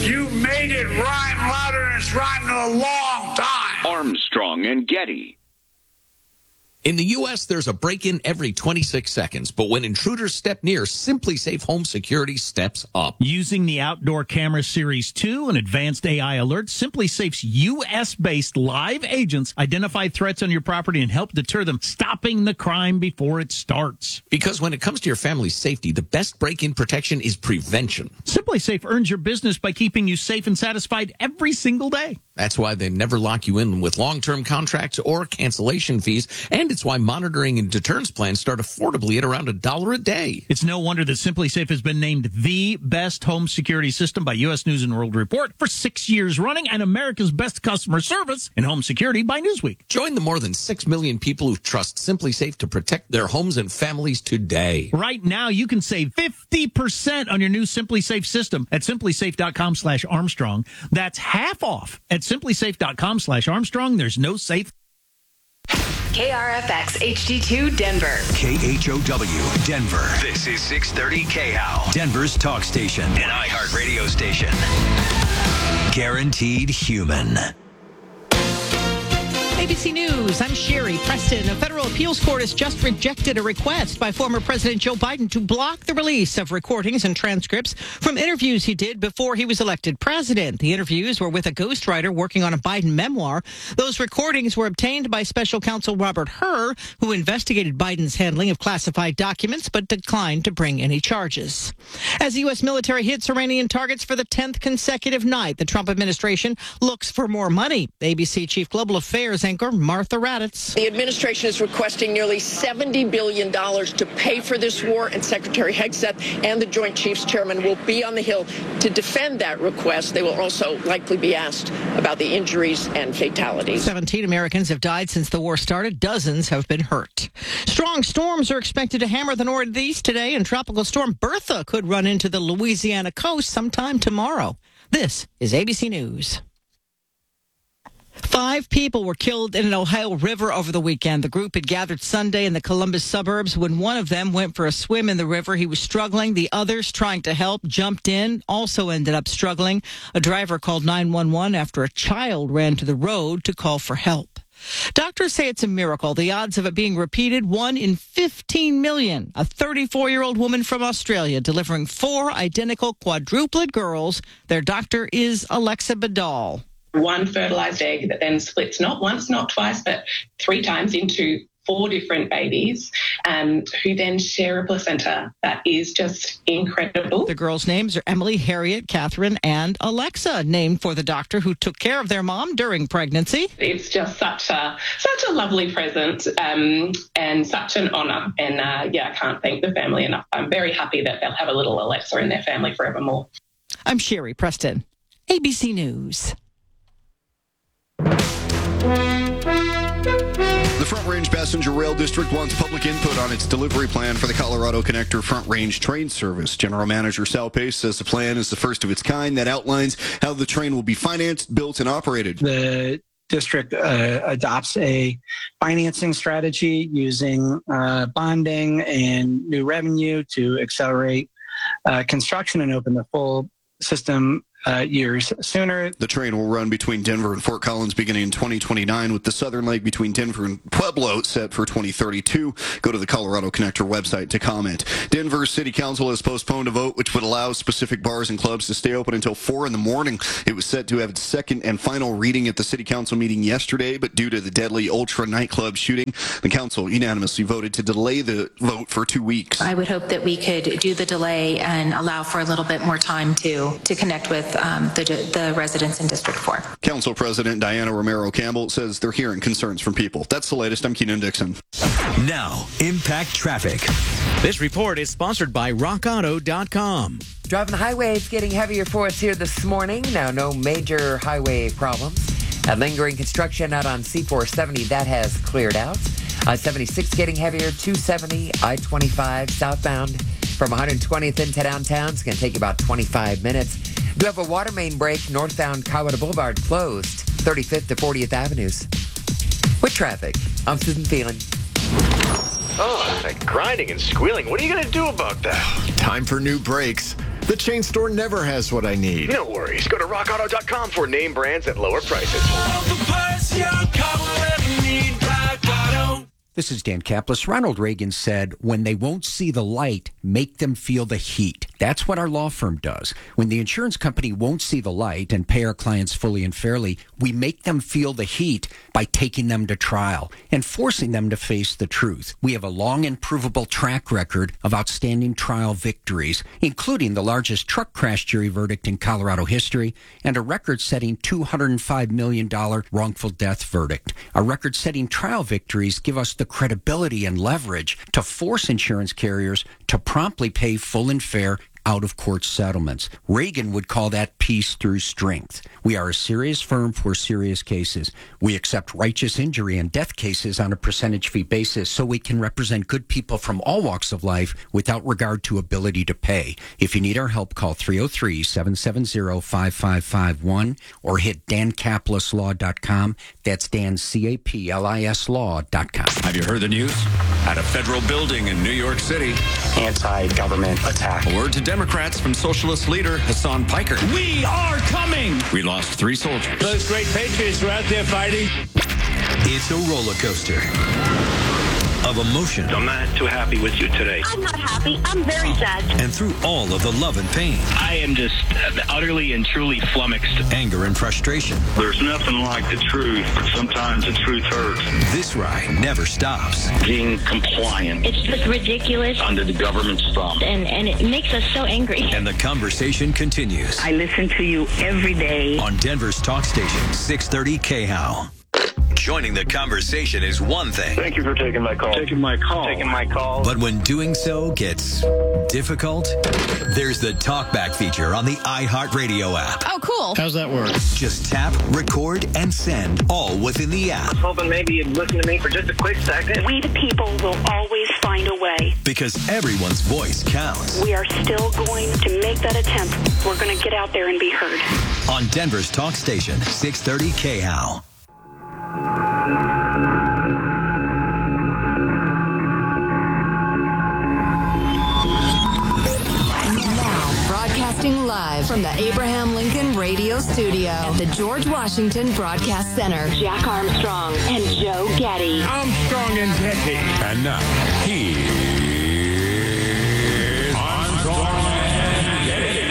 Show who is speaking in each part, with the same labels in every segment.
Speaker 1: You made it rhyme louder than it's rhymed in a long time.
Speaker 2: Armstrong and Getty.
Speaker 3: In the U.S., there's a break-in every 26 seconds, but when intruders step near, SimpliSafe Home Security steps up.
Speaker 4: Using the Outdoor Camera Series 2 and advanced AI alerts, SimpliSafe's U.S.-based live agents identify threats on your property and help deter them, stopping the crime before it starts.
Speaker 3: Because when it comes to your family's safety, the best break-in protection is prevention.
Speaker 4: SimpliSafe earns your business by keeping you safe and satisfied every single day.
Speaker 3: That's why they never lock you in with long-term contracts or cancellation fees, and it's why monitoring and deterrence plans start affordably at around $1 a day.
Speaker 4: It's no wonder that SimpliSafe has been named the best home security system by U.S. News & World Report for 6 years running and America's best customer service in home security by Newsweek.
Speaker 3: Join the more than 6 million people who trust SimpliSafe to protect their homes and families today.
Speaker 4: Right now, you can save 50% on your new SimpliSafe system at simplisafe.com/Armstrong. That's half off at simplisafe.com/Armstrong. There's no safe.
Speaker 5: KRFX HD2 Denver.
Speaker 6: KHOW Denver.
Speaker 7: This is 630 KHOW,
Speaker 6: Denver's talk station.
Speaker 7: an iHeartRadio station.
Speaker 6: Guaranteed human.
Speaker 8: ABC News, I'm Sherry Preston. A federal appeals court has just rejected a request by former President Joe Biden to block the release of recordings and transcripts from interviews he did before he was elected president. The interviews were with a ghostwriter working on a Biden memoir. Those recordings were obtained by special counsel Robert Hur, who investigated Biden's handling of classified documents but declined to bring any charges. As the U.S. military hits Iranian targets for the 10th consecutive night, the Trump administration looks for more money. ABC Chief Global Affairs anchor Martha Raddatz.
Speaker 9: The administration is requesting nearly $70 billion to pay for this war, and Secretary Hegseth and the Joint Chiefs Chairman will be on the Hill to defend that request. They will also likely be asked about the injuries and fatalities.
Speaker 8: 17 Americans have died since the war started. Dozens have been hurt. Strong storms are expected to hammer the Northeast today, and Tropical Storm Bertha could run into the Louisiana coast sometime tomorrow. This is ABC News. 5 people were killed in an Ohio river over the weekend. The group had gathered Sunday in the Columbus suburbs. When one of them went for a swim in the river, he was struggling. The others, trying to help, jumped in, also ended up struggling. A driver called 911 after a child ran to the road to call for help. Doctors say it's a miracle. The odds of it being repeated, 1 in 15 million. A 34-year-old woman from Australia delivering 4 identical quadruplet girls. Their doctor is Alexa Badal.
Speaker 10: One fertilized egg that then splits not once, not twice, but 3 times into 4 different babies, who then share a placenta. That is just incredible.
Speaker 8: The girls' names are Emily, Harriet, Catherine, and Alexa, named for the doctor who took care of their mom during pregnancy.
Speaker 10: It's just such a lovely present and such an honor. And I can't thank the family enough. I'm very happy that they'll have a little Alexa in their family forevermore.
Speaker 8: I'm Sherry Preston, ABC News.
Speaker 11: The Front Range Passenger Rail District wants public input on its delivery plan for the Colorado Connector Front Range train service. General Manager Sal Pace says the plan is the first of its kind that outlines how the train will be financed, built, and operated.
Speaker 12: The district adopts a financing strategy using bonding and new revenue to accelerate construction and open the full system years sooner.
Speaker 11: The train will run between Denver and Fort Collins beginning in 2029, with the southern leg between Denver and Pueblo set for 2032. Go to the Colorado Connector website to comment. Denver City Council has postponed a vote which would allow specific bars and clubs to stay open until 4 in the morning. It was set to have its second and final reading at the City Council meeting yesterday, but due to the deadly Ultra nightclub shooting, the council unanimously voted to delay the vote for 2 weeks.
Speaker 13: I would hope that we could do the delay and allow for a little bit more time to connect with the residents in District 4.
Speaker 11: Council President Diana Romero Campbell says they're hearing concerns from people. That's the latest. I'm Keenan Dixon.
Speaker 6: Now, Impact Traffic.
Speaker 14: This report is sponsored by RockAuto.com.
Speaker 15: Driving the highway, it's getting heavier for us here this morning. Now, no major highway problems. Lingering construction out on C-470, that has cleared out. 76 getting heavier, 270, I-25 southbound from 120th into downtown. It's going to take about 25 minutes. Do have a water main break northbound Coweta Boulevard closed, 35th to 40th Avenues. With traffic, I'm Susan Phelan.
Speaker 7: Oh, that grinding and squealing. What are you going to do about that?
Speaker 16: Time for new brakes.
Speaker 5: The chain store never has what I need.
Speaker 16: No worries. Go to rockauto.com for name brands at lower prices.
Speaker 17: This is Dan Kaplis. Ronald Reagan said, when they won't see the light, make them feel the heat. That's what our law firm does. When the insurance company won't see the light and pay our clients fully and fairly, we make them feel the heat by taking them to trial and forcing them to face the truth. We have a long and provable track record of outstanding trial victories, including the largest truck crash jury verdict in Colorado history and a record-setting $205 million wrongful death verdict. Our record-setting trial victories give us the credibility and leverage to force insurance carriers to promptly pay full and fair out-of-court settlements. Reagan would call that peace through strength. We are a serious firm for serious cases. We accept righteous injury and death cases on a percentage fee basis so we can represent good people from all walks of life without regard to ability to pay. If you need our help, call 303-770-5551 or hit dancaplislaw.com. That's Dan, C-A-P-L-I-S law.com.
Speaker 2: Have you heard the news? At a federal building in New York City.
Speaker 18: Anti-government attack.
Speaker 2: A word to Democrats from socialist leader Hassan Piker.
Speaker 18: We are coming!
Speaker 2: We lost 3 soldiers.
Speaker 18: Those great patriots were out there fighting.
Speaker 6: It's a roller coaster of emotion.
Speaker 19: I'm not too happy with you today.
Speaker 20: I'm not happy. I'm very sad.
Speaker 6: And through all of the love and pain.
Speaker 19: I am just utterly and truly flummoxed.
Speaker 6: Anger and frustration.
Speaker 19: There's nothing like the truth. Sometimes the truth hurts.
Speaker 6: This ride never stops.
Speaker 19: Being compliant.
Speaker 20: It's just ridiculous.
Speaker 19: Under the government's thumb.
Speaker 20: And it makes us so angry.
Speaker 6: And the conversation continues.
Speaker 20: I listen to you every day.
Speaker 6: On Denver's talk station, 630 KHOW. Joining the conversation is one thing.
Speaker 19: Thank you for taking my call. Taking my call.
Speaker 6: But when doing so gets difficult, there's the talkback feature on the iHeartRadio app.
Speaker 21: Oh, cool.
Speaker 5: How's that work?
Speaker 6: Just tap, record, and send, all within the app.
Speaker 19: I was hoping maybe you'd listen to me for just a quick second.
Speaker 20: We the people will always find a way.
Speaker 6: Because everyone's voice counts.
Speaker 20: We are still going to make that attempt. We're going to get out there and be heard.
Speaker 6: On Denver's talk station, 630 KHOW.
Speaker 22: Broadcasting live from the Abraham Lincoln Radio Studio at the George Washington Broadcast Center. Jack Armstrong and Joe Getty.
Speaker 1: Armstrong and Getty.
Speaker 5: And now, here's Armstrong and Getty.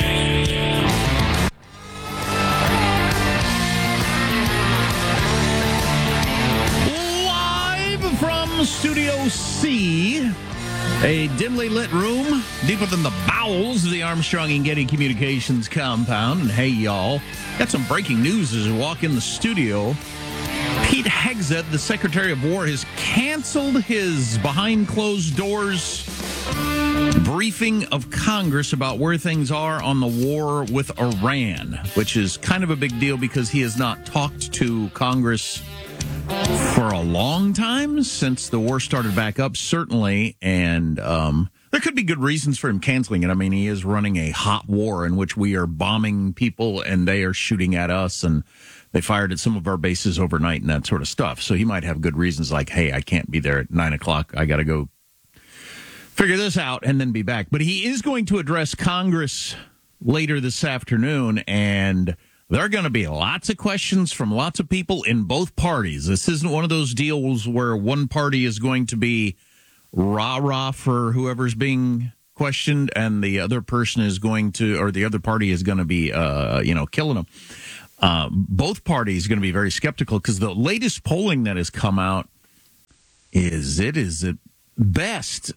Speaker 4: Live from Studio C, a dimly lit room deep within the bowels of the Armstrong and Getty Communications compound. And hey, y'all, got some breaking news as we walk in the studio. Pete Hegseth, the Secretary of War, has canceled his behind closed doors briefing of Congress about where things are on the war with Iran, which is kind of a big deal because he has not talked to Congress for a long time, since the war started back up, certainly. And there could be good reasons for him canceling it. I mean, he is running a hot war in which we are bombing people and they are shooting at us, and they fired at some of our bases overnight and that sort of stuff. So he might have good reasons like, hey, I can't be there at 9 o'clock. I got to go figure this out and then be back. But he is going to address Congress later this afternoon, and there are going to be lots of questions from lots of people in both parties. This isn't one of those deals where one party is going to be rah-rah for whoever's being questioned and the other person is going to, or the other party is going to be, killing them. Both parties are going to be very skeptical because the latest polling that has come out is at best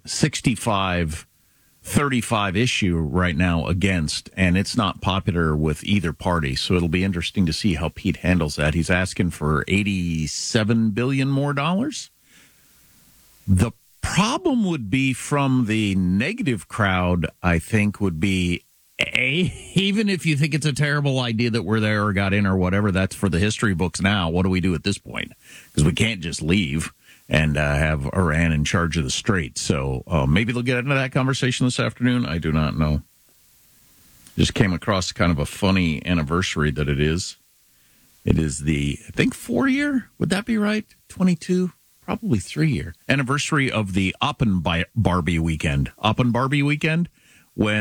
Speaker 4: 65-35 issue right now against, and it's not popular with either party. So it'll be interesting to see how Pete handles that. He's asking for $87 billion more dollars. The problem would be from the negative crowd, I think, would be, even if you think it's a terrible idea that we're there or got in or whatever, that's for the history books now. What do we do at this point? Because we can't just leave and have Iran in charge of the Strait. So maybe they'll get into that conversation this afternoon. I do not know. Just came across kind of a funny anniversary that it is. It is the, I think, 4-year. Would that be right? 22? Probably 3-year anniversary of the Oppenbarbie weekend. Oppenbarbie weekend, when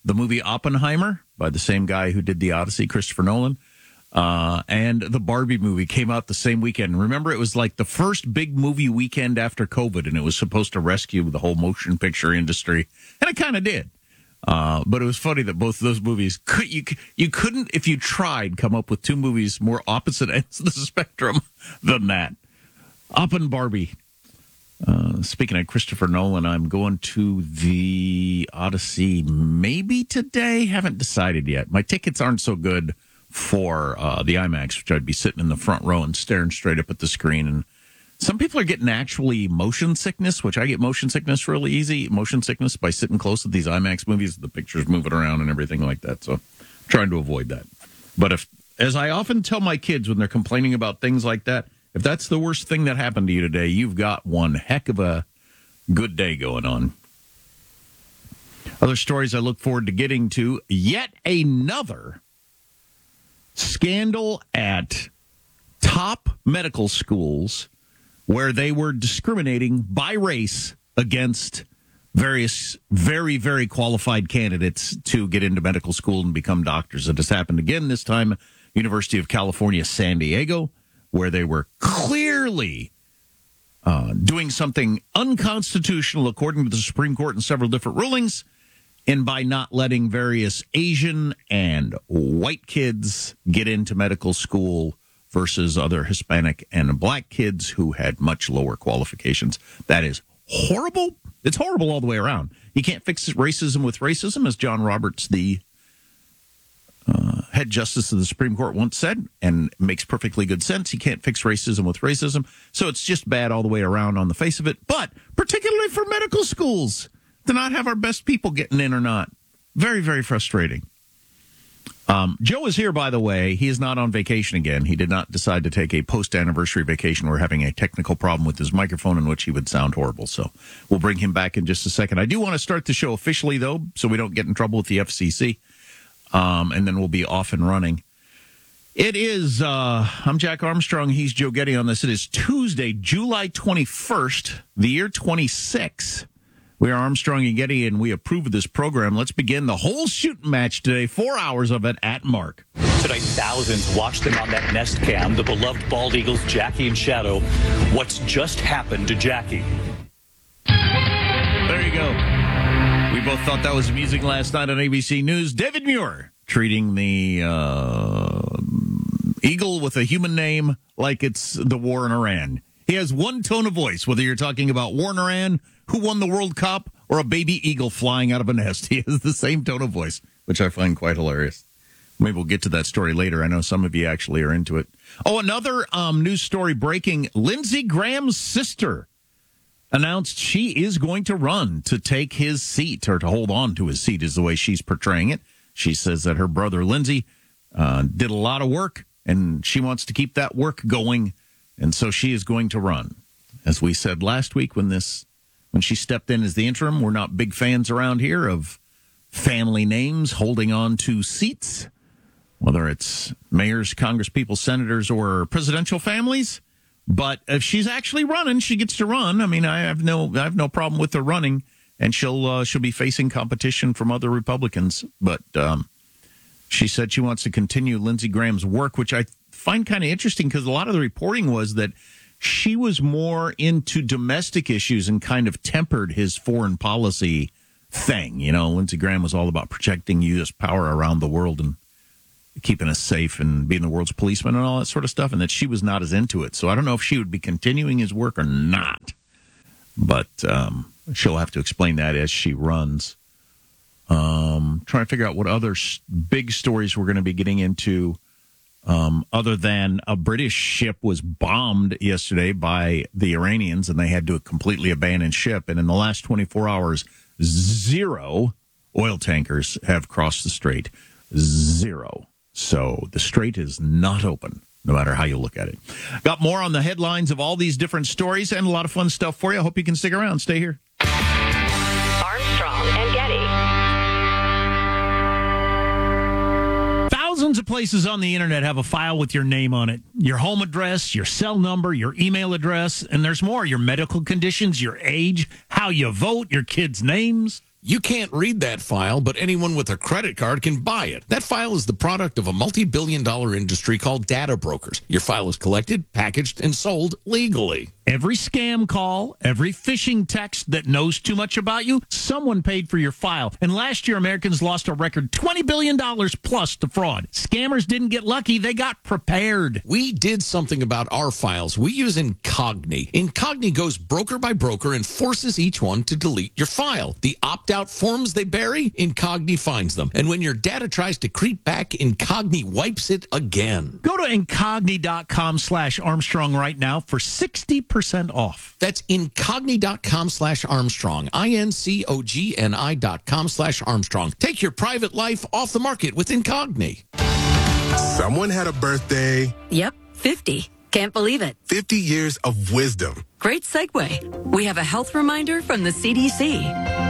Speaker 4: the movie Oppenheimer by the same guy who did The Odyssey, Christopher Nolan, and the Barbie movie came out the same weekend. Remember, it was like the first big movie weekend after COVID, and it was supposed to rescue the whole motion picture industry, and it kind of did. But it was funny that both of those movies, you couldn't, if you tried, come up with two movies more opposite ends of the spectrum than that. Oppen Barbie. Speaking of Christopher Nolan, I'm going to the Odyssey maybe today. Haven't decided yet. My tickets aren't so good for the IMAX, which I'd be sitting in the front row and staring straight up at the screen. And some people are getting actually motion sickness, which I get motion sickness really easy. Motion sickness by sitting close to these IMAX movies, the pictures moving around and everything like that. So I'm trying to avoid that. But if, as I often tell my kids when they're complaining about things like that, if that's the worst thing that happened to you today, you've got one heck of a good day going on. Other stories I look forward to getting to. Yet another scandal at top medical schools where they were discriminating by race against various very, very qualified candidates to get into medical school and become doctors. It has happened again, this time University of California, San Diego, where they were clearly doing something unconstitutional according to the Supreme Court in several different rulings, and by not letting various Asian and white kids get into medical school versus other Hispanic and black kids who had much lower qualifications. That is horrible. It's horrible all the way around. You can't fix racism with racism, as John Roberts, the head justice of the Supreme Court, once said, and it makes perfectly good sense. You can't fix racism with racism. So it's just bad all the way around on the face of it. But particularly for medical schools, to not have our best people getting in or not. Very, very frustrating. Joe is here, by the way. He is not on vacation again. He did not decide to take a post-anniversary vacation. We're having a technical problem with his microphone in which he would sound horrible. So we'll bring him back in just a second. I do want to start the show officially, though, so we don't get in trouble with the FCC. And then we'll be off and running. It is, I'm Jack Armstrong. He's Joe Getty on this. It is Tuesday, July 21st, the year 26. We are Armstrong and Getty, and we approve of this program. Let's begin the whole shooting match today, 4 hours of it at Mark.
Speaker 3: Tonight, thousands watched them on that Nest Cam, the beloved bald eagles, Jackie and Shadow. What's just happened to Jackie?
Speaker 4: There you go. We both thought that was amusing last night on ABC News. David Muir treating the eagle with a human name like it's the war in Iran. He has one tone of voice, whether you're talking about war in Iran, who won the World Cup, or a baby eagle flying out of a nest. He has the same tone of voice, which I find quite hilarious. Maybe we'll get to that story later. I know some of you actually are into it. Oh, another news story breaking. Lindsey Graham's sister announced she is going to run to take his seat, or to hold on to his seat is the way she's portraying it. She says that her brother Lindsey did a lot of work, and she wants to keep that work going, and so she is going to run. As we said last week when she stepped in as the interim, we're not big fans around here of family names holding on to seats, whether it's mayors, congresspeople, senators, or presidential families. But if she's actually running, she gets to run. I mean, I have no problem with her running, and she'll be facing competition from other Republicans. But she said she wants to continue Lindsey Graham's work, which I find kind of interesting because a lot of the reporting was that she was more into domestic issues and kind of tempered his foreign policy thing. You know, Lindsey Graham was all about protecting U.S. power around the world and keeping us safe and being the world's policeman and all that sort of stuff, and that she was not as into it. So I don't know if she would be continuing his work or not. But she'll have to explain that as she runs. Trying to figure out what other big stories we're going to be getting into. Other than a British ship was bombed yesterday by the Iranians, and they had to completely abandon ship. And in the last 24 hours, 0 oil tankers have crossed the strait. 0. So the strait is not open, no matter how you look at it. Got more on the headlines of all these different stories and a lot of fun stuff for you. I hope you can stick around. Stay here.
Speaker 22: Armstrong and Getty.
Speaker 4: Thousands of places on the internet have a file with your name on it. Your home address, your cell number, your email address, and there's more. Your medical conditions, your age, how you vote, your kids' names.
Speaker 9: You can't read that file, but anyone with a credit card can buy it. That file is the product of a multi-billion-dollar industry called data brokers. Your file is collected, packaged, and sold legally.
Speaker 4: Every scam call, every phishing text that knows too much about you, someone paid for your file. And last year, Americans lost a record $20 billion plus to fraud. Scammers didn't get lucky. They got prepared.
Speaker 9: We did something about our files. We use Incogni. Incogni goes broker by broker and forces each one to delete your file. The opt-out forms they bury, Incogni finds them. And when your data tries to creep back, Incogni wipes it again.
Speaker 4: Go to Incogni.com/Armstrong right now for 60% off.
Speaker 9: That's Incogni.com/Armstrong. INCOGNI.com/Armstrong. Take your private life off the market with Incogni.
Speaker 21: Someone had a birthday.
Speaker 23: Yep, 50. Can't believe it.
Speaker 21: 50 years of wisdom.
Speaker 23: Great segue. We have a health reminder from the CDC.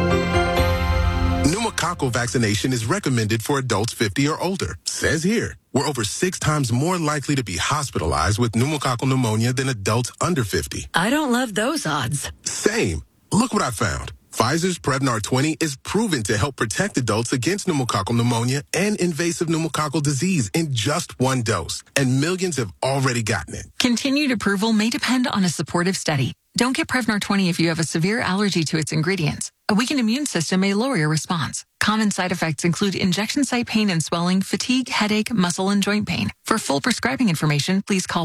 Speaker 21: Pneumococcal vaccination is recommended for adults 50 or older. Says here, we're over 6 times more likely to be hospitalized with pneumococcal pneumonia than adults under 50.
Speaker 23: I don't love those odds.
Speaker 21: Same. Look what I found. Pfizer's Prevnar 20 is proven to help protect adults against pneumococcal pneumonia and invasive pneumococcal disease in just 1 dose. And millions have already gotten it.
Speaker 24: Continued approval may depend on a supportive study. Don't get Prevnar 20 if you have a severe allergy to its ingredients. A weakened immune system may lower your response. Common side effects include injection site pain and swelling, fatigue, headache, muscle, and joint pain. For full prescribing information, please call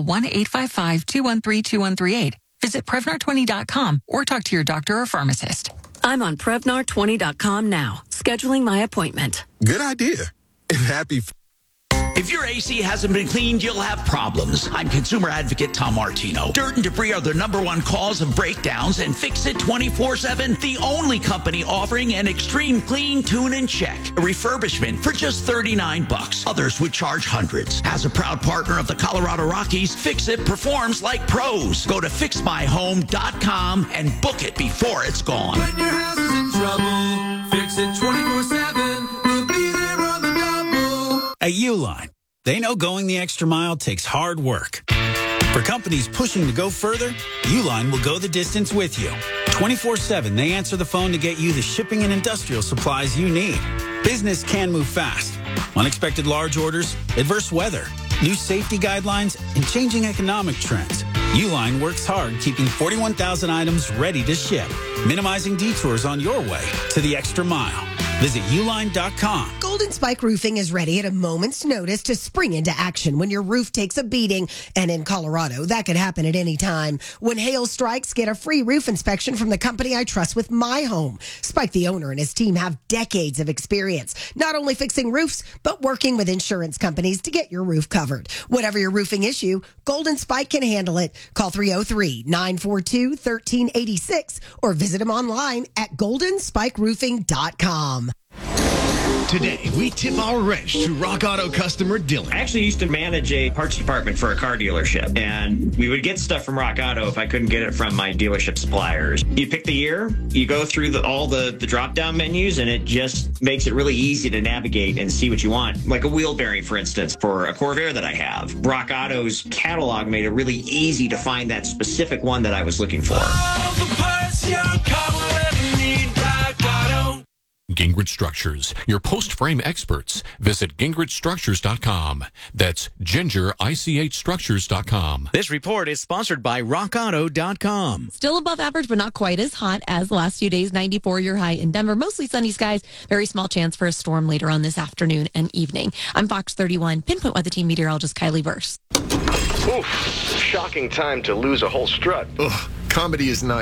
Speaker 24: 1-855-213-2138. Visit Prevnar20.com or talk to your doctor or pharmacist.
Speaker 23: I'm on Prevnar20.com now, scheduling my appointment.
Speaker 21: Good idea. And happy...
Speaker 25: If your AC hasn't been cleaned, you'll have problems. I'm consumer advocate Tom Martino. Dirt and debris are the #1 cause of breakdowns, and Fix It 24/7, the only company offering an extreme clean, tune, and check. A refurbishment for just $39. Others would charge hundreds. As a proud partner of the Colorado Rockies, Fix It performs like pros. Go to fixmyhome.com and book it before it's gone.
Speaker 26: When your house is in trouble, Fix It 24/7. We'll be there on the double.
Speaker 27: At Uline, they know going the extra mile takes hard work. For companies pushing to go further, Uline will go the distance with you. 24/7, they answer the phone to get you the shipping and industrial supplies you need. Business can move fast. Unexpected large orders, adverse weather, new safety guidelines, and changing economic trends. Uline works hard keeping 41,000 items ready to ship, minimizing detours on your way to the extra mile. Visit uline.com.
Speaker 28: Golden Spike Roofing is ready at a moment's notice to spring into action when your roof takes a beating. And in Colorado, that could happen at any time. When hail strikes, get a free roof inspection from the company I trust with my home. Spike, the owner, and his team have decades of experience, not only fixing roofs, but working with insurance companies to get your roof covered. Whatever your roofing issue, Golden Spike can handle it. Call 303-942-1386 or visit them online at goldenspikeroofing.com.
Speaker 29: Today, we tip our wrench to Rock Auto customer Dylan.
Speaker 30: I actually used to manage a parts department for a car dealership, and we would get stuff from Rock Auto if I couldn't get it from my dealership suppliers. You pick the year, you go through all the drop-down menus, and it just makes it really easy to navigate and see what you want. Like a wheel bearing, for instance, for a Corvair that I have. Rock Auto's catalog made it really easy to find that specific one that I was looking for.
Speaker 26: All the parts your car will ever need, Rock Auto.
Speaker 30: Gingrich Structures, your post-frame experts. Visit gingrichstructures.com. That's gingerichstructures.com.
Speaker 14: This report is sponsored by rockauto.com.
Speaker 31: Still above average, but not quite as hot as the last few days. 94-year high in Denver. Mostly sunny skies. Very small chance for a storm later on this afternoon and evening. I'm Fox 31 Pinpoint Weather Team meteorologist Kylie Verse.
Speaker 16: Oof, shocking time to lose a whole strut.
Speaker 5: Ugh, comedy is nice.